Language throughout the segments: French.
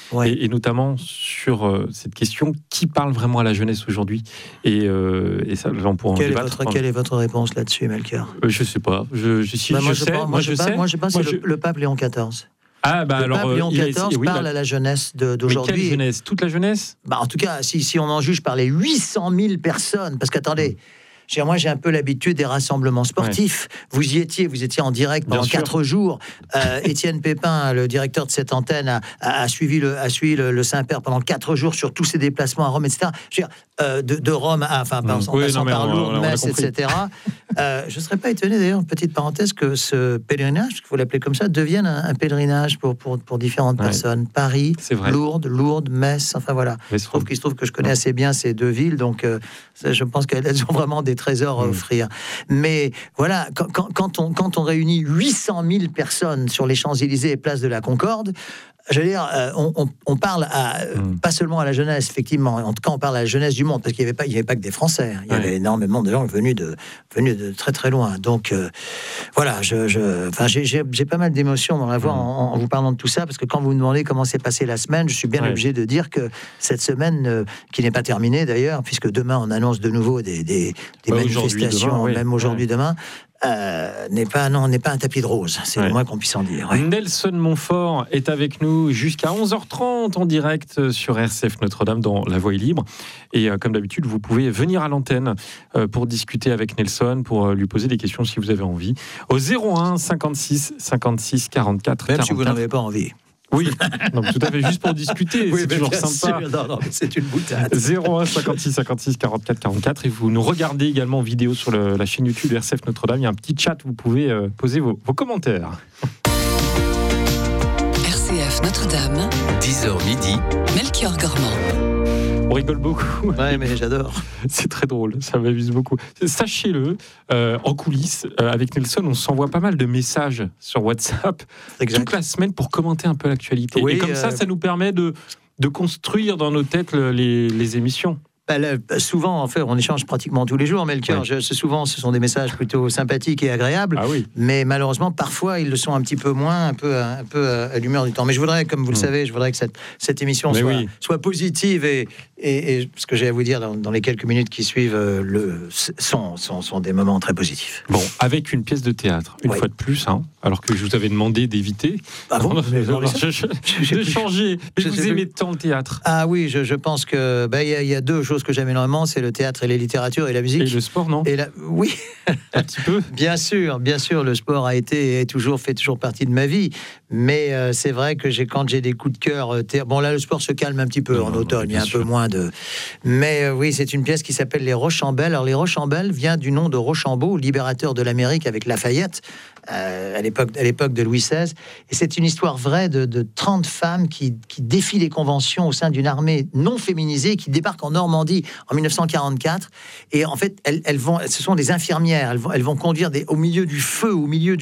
Ouais. et notamment sur cette question qui parle vraiment à la jeunesse aujourd'hui. Et ça, là, on pourra en débattre. Quelle est votre réponse là-dessus, Melchior? Je sais pas. Je pense que le pape Léon XIV. Ah, bah le alors, pape Léon XIV parle à la jeunesse d'aujourd'hui. Mais quelle jeunesse? Toute la jeunesse? Bah, en tout cas, si on en juge par les 800 000 personnes, parce qu'attendez, moi j'ai un peu l'habitude des rassemblements sportifs. Ouais. Vous étiez en direct pendant 4 jours. Étienne Pépin, le directeur de cette antenne, a suivi le Saint-Père pendant 4 jours sur tous ses déplacements à Rome, etc. Je veux dire, de Rome à, en passant par Lourdes, Metz, etc. Je ne serais pas étonné d'ailleurs, petite parenthèse, que ce pèlerinage, qu'il faut l'appeler comme ça, devienne un pèlerinage pour différentes personnes. Paris, Lourdes, Metz, enfin voilà. Il se trouve que je connais assez bien ces 2 villes, donc je pense qu'elles ont vraiment des trésors à offrir. Mais voilà, quand on réunit 800 000 personnes sur les Champs-Élysées et place de la Concorde, je veux dire, on parle pas seulement à la jeunesse, effectivement. En tout cas, on parle à la jeunesse du monde, parce qu'il n'y avait pas que des Français. Il y avait énormément de gens venus de très très loin. Donc voilà, j'ai pas mal d'émotions dans la voix en vous parlant de tout ça, parce que quand vous me demandez comment s'est passée la semaine, je suis bien obligé de dire que cette semaine, qui n'est pas terminée d'ailleurs, puisque demain on annonce de nouveau des manifestations, même aujourd'hui, demain. N'est pas un tapis de rose, c'est le moins qu'on puisse en dire. Nelson Montfort est avec nous jusqu'à 11h30 en direct sur RCF Notre-Dame dans La Voix est libre. Et comme d'habitude, vous pouvez venir à l'antenne pour discuter avec Nelson, pour lui poser des questions si vous avez envie. Au 01 56 56 44 Même 44. si vous n'en avez pas envie. Oui, donc tout à fait, juste pour discuter, c'est toujours sympa. Non, c'est une boutade. 01 56 56 44 44, et vous nous regardez également en vidéo sur la chaîne YouTube RCF Notre-Dame. Il y a un petit chat où vous pouvez poser vos commentaires. RCF Notre-Dame, 10h midi, Melchior Gormand. On rigole beaucoup. Ouais, mais j'adore. C'est très drôle, ça m'amuse beaucoup. Sachez-le, en coulisses, avec Nelson, on s'envoie pas mal de messages sur WhatsApp toute la semaine pour commenter un peu l'actualité. Et comme ça nous permet de construire dans nos têtes les émissions. Souvent, en fait, on échange pratiquement tous les jours, Melchior. Souvent, ce sont des messages plutôt sympathiques et agréables. Mais malheureusement, parfois, ils le sont un petit peu moins, un peu à l'humeur du temps. Mais je voudrais, comme vous le savez, que cette émission soit positive et ce que j'ai à vous dire dans les quelques minutes qui suivent sont des moments très positifs. Bon, avec une pièce de théâtre, une fois de plus, alors que je vous avais demandé d'éviter, de changer. Mais vous aimez tant le théâtre. Ah oui, je pense que il y a 2 choses que j'aime énormément, c'est le théâtre et les littératures et la musique. Et le sport, non? Oui, un petit peu. Bien sûr, le sport fait toujours partie de ma vie. Mais c'est vrai que quand j'ai des coups de cœur, bon là le sport se calme un petit peu en automne, il y a un peu moins de. Mais oui, c'est une pièce qui s'appelle Les Rochambeaux. Alors Les Rochambeaux vient du nom de Rochambeau, libérateur de l'Amérique avec Lafayette. À l'époque de Louis XVI, et c'est une histoire vraie de 30 femmes qui défient les conventions au sein d'une armée non féminisée qui débarque en Normandie en 1944, et en fait ce sont des infirmières, elles vont conduire au milieu du feu, au milieu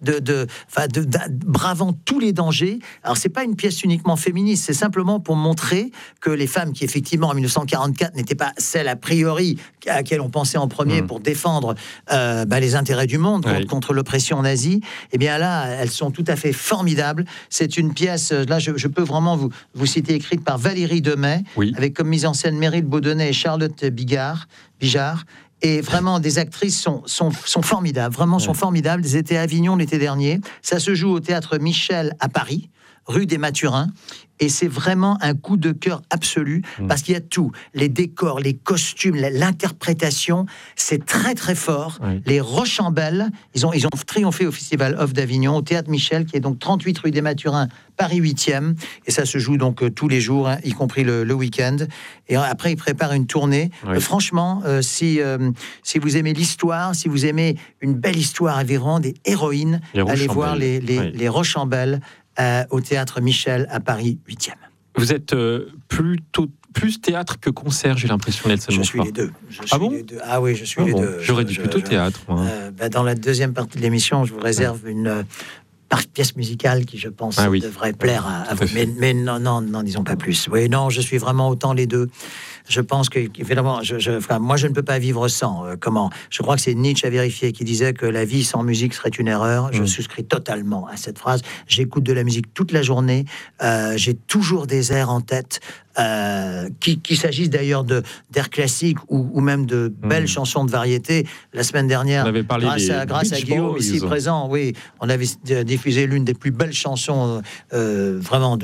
bravant tous les dangers. Alors c'est pas une pièce uniquement féministe, c'est simplement pour montrer que les femmes qui effectivement en 1944 n'étaient pas celles a priori à laquelle on pensait en premier pour défendre les intérêts du monde contre l'oppression nazie, eh bien là, elles sont tout à fait formidables. C'est une pièce, là, je peux vraiment vous citer, écrite par Valérie Demey, avec comme mise en scène Meryl Baudonnet et Charlotte Bijard. Et vraiment, des actrices sont formidables, sont formidables. Elles étaient à Avignon l'été dernier. Ça se joue au Théâtre Michel à Paris, rue des Mathurins. Et c'est vraiment un coup de cœur absolu, parce qu'il y a tout, les décors, les costumes, l'interprétation, c'est très très fort. Les Rochambeaux, ils ont triomphé au Festival Off d'Avignon, au Théâtre Michel, qui est donc 38 rue des Mathurins, Paris 8e, et ça se joue donc tous les jours, y compris le week-end. Et après, ils préparent une tournée. Franchement, si vous aimez l'histoire, si vous aimez une belle histoire avec vraiment des héroïnes, allez voir les Rochambeaux au Théâtre Michel à Paris 8e. Vous êtes plutôt plus théâtre que concert, j'ai l'impression, Nelson Montfort. Je suis les deux. Ah oui, je suis les deux. J'aurais dit plutôt théâtre. Dans la deuxième partie de l'émission, je vous réserve une pièce musicale qui, je pense, devrait plaire à vous. Mais non, disons pas plus. Oui, non, je suis vraiment autant les deux. Je pense que, évidemment, moi, je ne peux pas vivre sans. Comment ? Je crois que c'est Nietzsche à vérifier qui disait que la vie sans musique serait une erreur. Je souscris totalement à cette phrase. J'écoute de la musique toute la journée. J'ai toujours des airs en tête. Qu'il s'agisse d'ailleurs d'air classique ou même de belles chansons de variété. La semaine dernière, grâce à Guillaume ici présent, oui, on avait diffusé l'une des plus belles chansons vraiment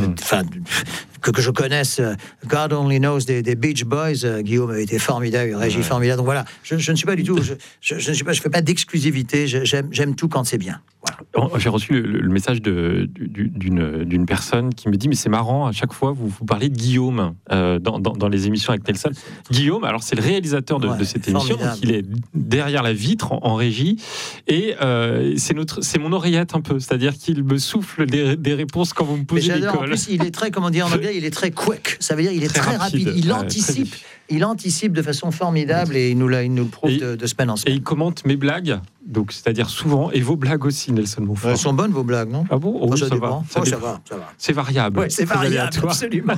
que je connaisse, God Only Knows des Beach Boys. Guillaume a été formidable, une régie formidable. Donc voilà, je ne suis pas du tout, je fais pas d'exclusivité. J'aime tout quand c'est bien. Voilà. J'ai reçu le message d'une personne qui me dit mais c'est marrant, à chaque fois vous parlez de Guillaume dans les émissions avec Nelson. Guillaume, alors c'est le réalisateur de cette émission, donc il est derrière la vitre en régie et c'est mon oreillette un peu, c'est-à-dire qu'il me souffle des réponses quand vous me posez des calls. En plus, il est très, comment dire en anglais, il est très quick, ça veut dire il est très rapide. Il anticipe de façon formidable et il nous le prouve de semaine en semaine. Et il commente mes blagues, donc c'est-à-dire souvent, et vos blagues aussi, Nelson Montfort. Elles sont bonnes vos blagues, non ? Ah bon ? Ça va. C'est variable. Ouais, c'est variable, absolument.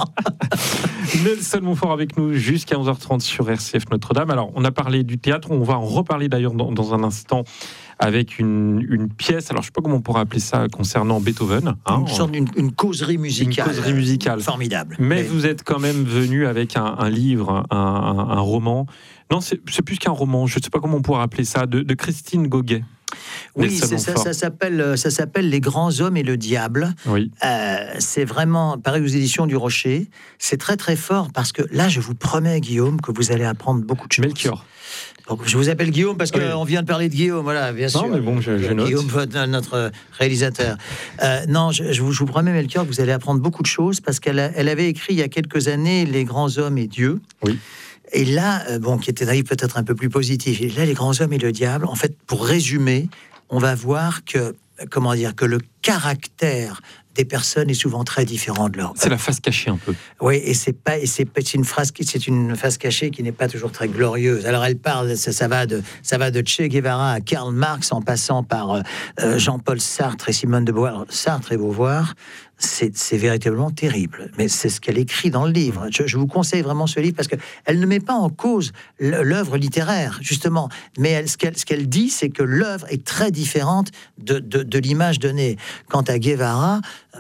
Nelson Montfort avec nous jusqu'à 11h30 sur RCF Notre-Dame. Alors, on a parlé du théâtre, on va en reparler d'ailleurs dans un instant avec une pièce, alors je ne sais pas comment on pourrait appeler ça concernant Beethoven. Une sorte d'une causerie musicale. Une causerie musicale. Formidable. Mais vous êtes quand même venu avec un livre, un roman. Non, c'est plus qu'un roman, je ne sais pas comment on pourrait appeler ça, de Christine Goguet. Oui, ça s'appelle Les grands hommes et le diable. Oui. C'est vraiment, pareil aux éditions du Rocher. C'est très très fort parce que là, je vous promets, Guillaume, que vous allez apprendre beaucoup de choses. Melchior. Donc, je vous appelle Guillaume parce qu'on vient de parler de Guillaume, voilà, bien sûr. Non, mais bon, je note. Guillaume, notre réalisateur. Non, je vous promets, Melchior, que vous allez apprendre beaucoup de choses parce qu'elle avait écrit il y a quelques années Les grands hommes et Dieu. Oui. Et là, qui était un livre peut-être un peu plus positif. Et là, Les grands hommes et le diable, en fait, pour résumer, on va voir que le caractère des personnes est souvent très différent de leur. C'est la face cachée un peu. Oui, et c'est une face cachée qui n'est pas toujours très glorieuse. Alors elle parle, ça va de Che Guevara à Karl Marx en passant par Jean-Paul Sartre et Simone de Beauvoir. Sartre et Beauvoir, c'est véritablement terrible. Mais c'est ce qu'elle écrit dans le livre. Je vous conseille vraiment ce livre parce que elle ne met pas en cause l'œuvre littéraire justement, mais ce qu'elle dit, c'est que l'œuvre est très différente de l'image donnée. Quant à Guevara,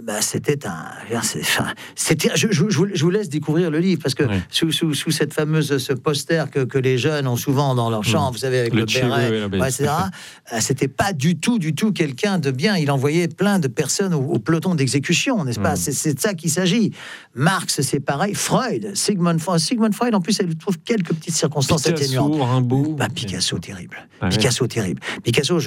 je vous laisse découvrir le livre parce que sous cette ce poster que les jeunes ont souvent dans leur chambre, vous savez, avec le béret, etc. C'était pas du tout quelqu'un de bien. Il envoyait plein de personnes au peloton d'exécution, n'est-ce pas ? C'est de ça qu'il s'agit. Marx, c'est pareil. Sigmund Freud, en plus, elle trouve quelques petites circonstances atténuantes. Rimbaud. Picasso, terrible. Picasso, terrible. Picasso,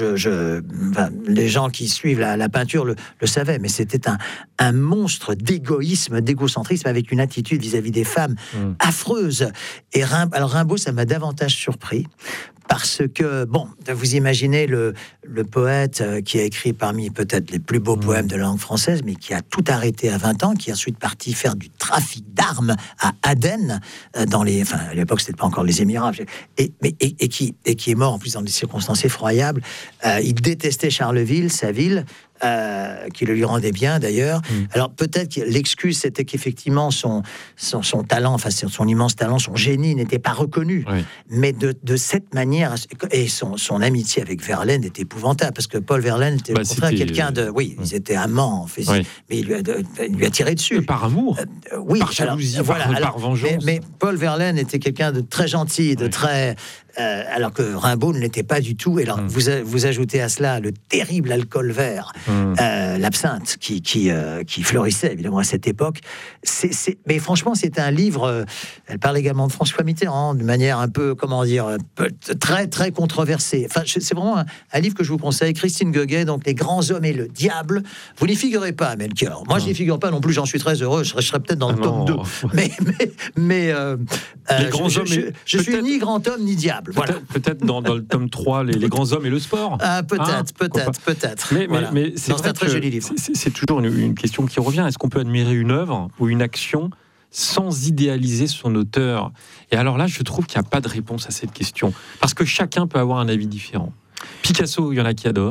les gens qui suivent la peinture le savaient, mais c'était un monstre d'égoïsme, d'égocentrisme avec une attitude vis-à-vis des femmes affreuse. Et Rimbaud, ça m'a davantage surpris parce que, vous imaginez le poète qui a écrit parmi peut-être les plus beaux poèmes de la langue française, mais qui a tout arrêté à 20 ans, qui est ensuite parti faire du trafic d'armes à Aden, à l'époque, c'était pas encore les Émirats, et qui est mort en plus dans des circonstances effroyables. Il détestait Charleville, sa ville, qui le lui rendait bien d'ailleurs. Alors peut-être que l'excuse c'était qu'effectivement son talent, son immense talent, son génie n'était pas reconnu. Mais de cette manière, et son amitié avec Verlaine était épouvantable parce que Paul Verlaine était au contraire quelqu'un de, ils étaient amants en fait, mais il lui a tiré dessus. Par amour, par jalousie, par vengeance. Mais Paul Verlaine était quelqu'un de très gentil, de très alors que Rimbaud ne l'était pas du tout. Et alors, vous ajoutez à cela le terrible alcool vert, l'absinthe, qui fleurissait évidemment à cette époque. Mais franchement, c'est un livre. Elle parle également de François Mitterrand, de manière un peu, très très controversée. Enfin, c'est vraiment un livre que je vous conseille. Christine Goguet, donc Les grands hommes et le diable. Vous n'y figurez pas, Melchior. Moi, je n'y figure pas non plus. J'en suis très heureux. Je serais peut-être dans le tome 2. Mais les grands hommes. Je suis ni grand homme ni diable. Peut-être dans le tome 3, les grands hommes et le sport. Peut-être. Mais c'est un très joli livre. C'est toujours une question qui revient. Est-ce qu'on peut admirer une œuvre ou une action sans idéaliser son auteur ? Et alors là, je trouve qu'il n'y a pas de réponse à cette question. Parce que chacun peut avoir un avis différent. Picasso, il y en a qui adorent.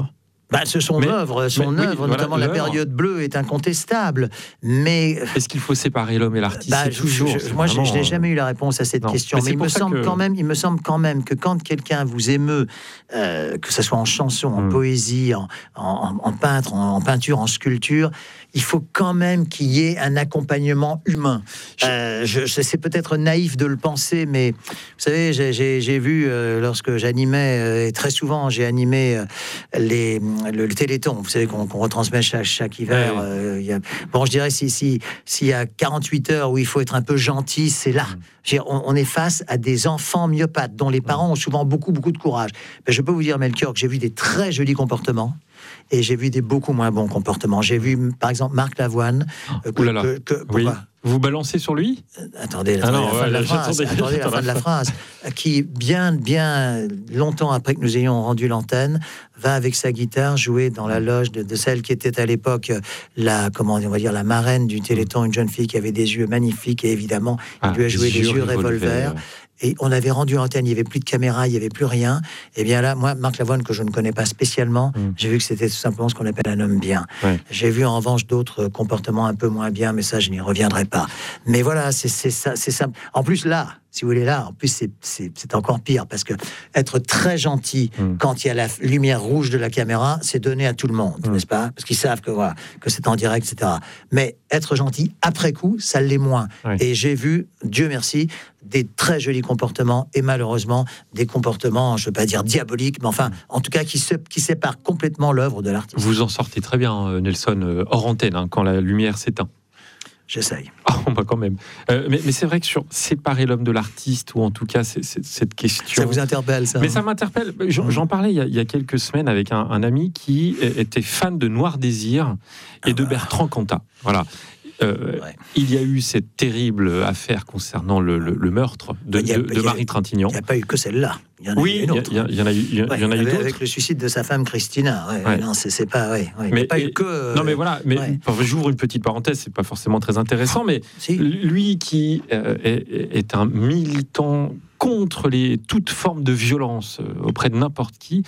Son œuvre, voilà, notamment la l'œuvre. Période bleue, est incontestable. Mais est-ce qu'il faut séparer l'homme et l'artiste? moi, je n'ai jamais eu la réponse à cette question. Mais il me semble quand même que quand quelqu'un vous émeut, que ce soit en chanson, en poésie, en peinture, en sculpture, il faut quand même qu'il y ait un accompagnement humain. C'est peut-être naïf de le penser, mais vous savez, j'ai vu lorsque j'animais, et très souvent j'ai animé le Téléthon, vous savez, qu'on retransmet chaque hiver. Je dirais, s'il y a 48 heures où il faut être un peu gentil, c'est là. On est face à des enfants myopathes dont les parents ont souvent beaucoup de courage. Mais je peux vous dire, Melchior, que j'ai vu des très jolis comportements et j'ai vu des beaucoup moins bons comportements. J'ai vu, par exemple, Marc Lavoine. Vous balancez sur lui? Attendez la fin de la phrase. Qui, bien longtemps après que nous ayons rendu l'antenne, va avec sa guitare jouer dans la loge de celle qui était à l'époque la marraine du Téléthon, une jeune fille qui avait des yeux magnifiques, et évidemment, il lui a joué des yeux revolver. Et on avait rendu l'antenne, il n'y avait plus de caméra, il n'y avait plus rien. Et bien là, moi, Marc Lavoine, que je ne connais pas spécialement, j'ai vu que c'était tout simplement ce qu'on appelle un homme bien. J'ai vu en revanche d'autres comportements un peu moins bien, mais ça, je n'y reviendrai pas. Mais voilà, c'est ça. En plus, là, si vous voulez, c'est encore pire, parce que être très gentil quand il y a la lumière rouge de la caméra, c'est donné à tout le monde, n'est-ce pas? Parce qu'ils savent que c'est en direct, etc. Mais être gentil après coup, ça l'est moins. Et j'ai vu, Dieu merci, des très jolis comportements, et malheureusement des comportements, je ne veux pas dire diaboliques, mais enfin, en tout cas, qui séparent complètement l'œuvre de l'artiste. Vous en sortez très bien, Nelson, hors antenne, quand la lumière s'éteint. J'essaye. Quand même. Mais c'est vrai que sur séparer l'homme de l'artiste, ou en tout cas cette question... Ça vous interpelle, ça? Mais ça m'interpelle. J'en parlais il y a quelques semaines avec un ami qui était fan de Noir Désir et de Bertrand Cantat. Voilà. Il y a eu cette terrible affaire concernant le meurtre de Marie Trintignant. Il n'y a pas eu que celle-là. Il y en a eu une autre. Il y en a eu d'autres. Avec le suicide de sa femme Christina. Non, c'est pas. Il n'y a pas eu que. Non, mais voilà. J'ouvre une petite parenthèse. C'est pas forcément très intéressant, mais lui qui est un militant contre toute forme de violence auprès de n'importe qui,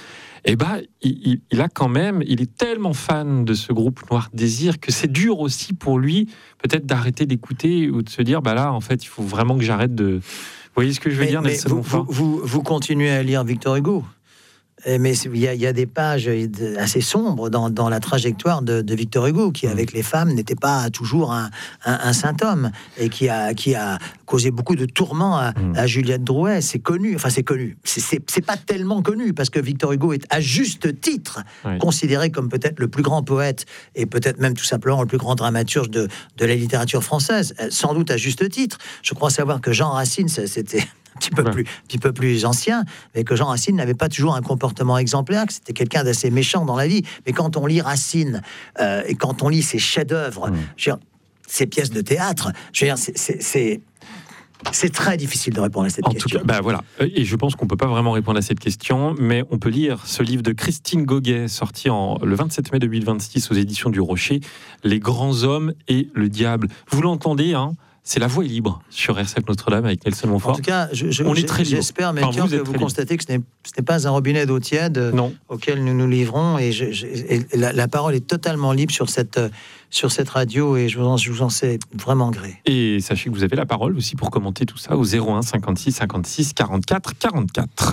il a quand même, il est tellement fan de ce groupe Noir Désir que c'est dur aussi pour lui peut-être d'arrêter d'écouter, ou de se dire là en fait il faut vraiment que j'arrête de... Vous voyez ce que je veux dire, Nelson Montfort? Vous continuez à lire Victor Hugo, mais il y a des pages assez sombres dans la trajectoire de Victor Hugo, qui avec les femmes n'était pas toujours un saint homme, et qui a causé beaucoup de tourments à Juliette Drouet. C'est connu, c'est pas tellement connu, parce que Victor Hugo est à juste titre considéré comme peut-être le plus grand poète, et peut-être même tout simplement le plus grand dramaturge de la littérature française, sans doute à juste titre. Je crois savoir que Jean Racine, c'était un petit peu plus ancien, mais que Jean Racine n'avait pas toujours un comportement exemplaire, que c'était quelqu'un d'assez méchant dans la vie. Mais quand on lit Racine, et quand on lit ses chefs-d'œuvre, ses pièces de théâtre, c'est très difficile de répondre à cette question. En tout cas, voilà. Et je pense qu'on ne peut pas vraiment répondre à cette question, mais on peut lire ce livre de Christine Goguet, sorti le 27 mai 2026 aux éditions du Rocher, Les grands hommes et le diable. Vous l'entendez, c'est La Voix est libre sur RCF Notre-Dame avec Nelson Montfort. En tout cas, j'espère, Melchior, que vous constatez que ce n'est pas un robinet d'eau tiède auquel nous nous livrons. Et la parole est totalement libre sur cette radio, et je vous en sais vraiment gré. Et sachez que vous avez la parole aussi pour commenter tout ça au 01 56 56 44 44.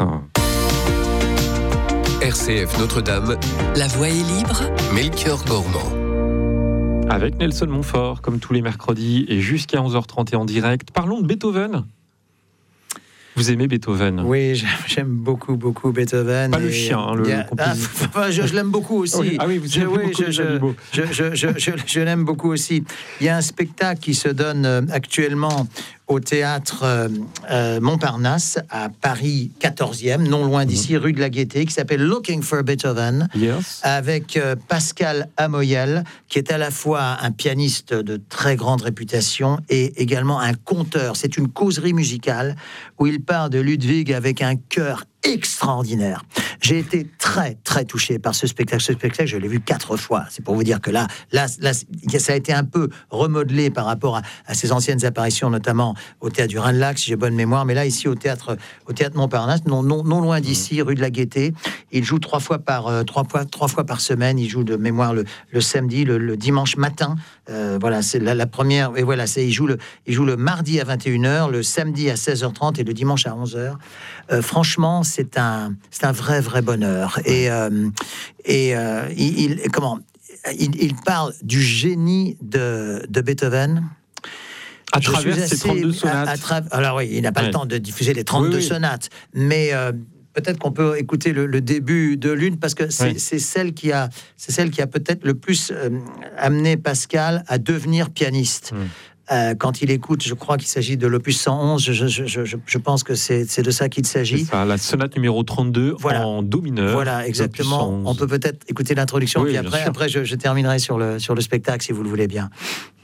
RCF Notre-Dame. La Voix est libre. Melchior Gormand. Avec Nelson Montfort, comme tous les mercredis, et jusqu'à 11h30 et en direct. Parlons de Beethoven. Vous aimez Beethoven? Oui, j'aime beaucoup Beethoven. Pas le chien, le compositeur. Je l'aime beaucoup aussi. Je l'aime beaucoup aussi. Il y a un spectacle qui se donne actuellement au théâtre Montparnasse, à Paris 14e, non loin d'ici, rue de la Gaîté, qui s'appelle Looking for Beethoven, avec Pascal Amoyel, qui est à la fois un pianiste de très grande réputation et également un conteur. C'est une causerie musicale où il part de Ludwig avec un chœur extraordinaire. J'ai été très, très touché par ce spectacle. Ce spectacle, je l'ai vu 4 fois. C'est pour vous dire que là, ça a été un peu remodelé par rapport à ses anciennes apparitions, notamment au Théâtre du Rhin-de-Lac, si j'ai bonne mémoire. Mais là, ici, au théâtre Montparnasse, non loin d'ici, rue de la Gaîté. Il joue 3 fois par semaine. Il joue de mémoire le samedi, le dimanche matin. Voilà, c'est la première. Et voilà, il joue le mardi à 21h, le samedi à 16h30 et le dimanche à 11h. Franchement, c'est un vrai bonheur. Et il parle du génie de Beethoven. À travers ces 32 sonates. Alors oui, il n'a pas le temps de diffuser les 32 sonates, mais peut-être qu'on peut écouter le début de l'une, parce que c'est celle qui a peut-être le plus amené Pascal à devenir pianiste. Quand il écoute, je crois qu'il s'agit de l'opus 111, je pense que c'est de ça qu'il s'agit. C'est ça, la sonate numéro 32 en do mineur. Voilà, exactement. On peut peut-être écouter l'introduction, puis après je terminerai sur le spectacle, si vous le voulez bien.